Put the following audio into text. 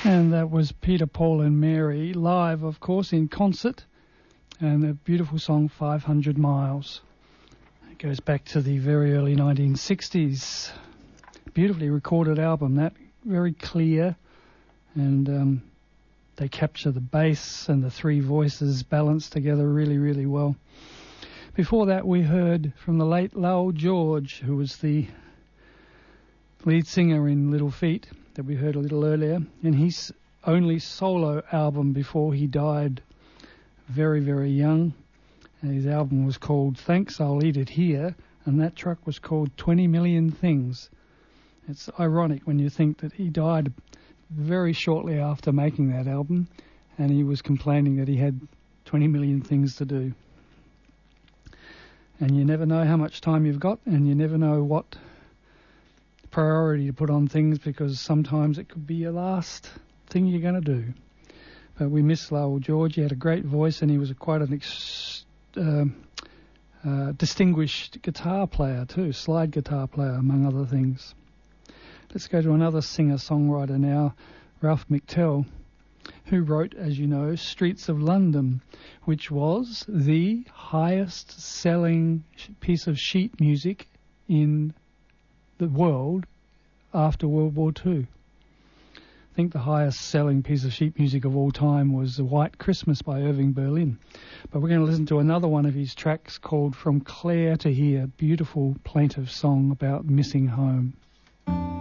And that was Peter, Paul and Mary, live, of course, in concert, and a beautiful song, 500 Miles. It goes back to the very early 1960s. Beautifully recorded album, that, very clear, and they capture the bass and the three voices balanced together really, really well. Before that, we heard from the late Lowell George, who was the lead singer in Little Feat, that we heard a little earlier, and his only solo album before he died very, very young. And his album was called Thanks, I'll Eat It Here, and that track was called 20 Million Things. It's ironic when you think that he died very shortly after making that album, and he was complaining that he had 20 million things to do. And you never know how much time you've got, and you never know what priority to put on things, because sometimes it could be your last thing you're going to do. But we miss Lowell George. He had a great voice, and he was quite an distinguished guitar player too, slide guitar player among other things. Let's go to another singer-songwriter now, Ralph McTell, who wrote, as you know, Streets of London, which was the highest selling piece of sheet music in the world after World War II. I think the highest selling piece of sheet music of all time was The White Christmas by Irving Berlin. But we're going to listen to another one of his tracks called From Clare to Here, beautiful plaintive song about missing home.